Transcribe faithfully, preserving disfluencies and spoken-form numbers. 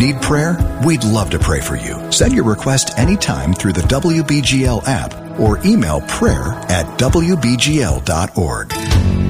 Need prayer? We'd love to pray for you. Send your request anytime through the W B G L app or email prayer at w b g l dot org.